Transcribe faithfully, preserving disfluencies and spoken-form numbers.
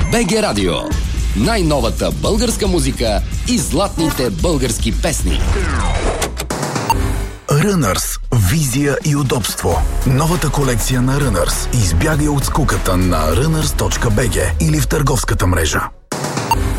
Б Г Радио. Най-новата българска музика и златните български песни. Runners. Визия и удобство. Новата колекция на Runners. Избягай от скуката на runners точка би джи или в търговската мрежа.